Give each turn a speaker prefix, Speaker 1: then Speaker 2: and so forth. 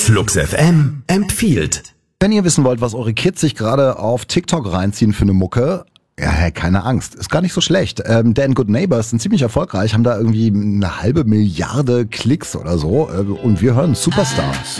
Speaker 1: Flux FM empfiehlt.
Speaker 2: Wenn ihr wissen wollt, was eure Kids sich gerade auf TikTok reinziehen für eine Mucke, ja, hey, keine Angst, ist gar nicht so schlecht. Dan Good Neighbors sind ziemlich erfolgreich, haben da irgendwie 500 Milliarden Klicks oder so und wir hören Superstar.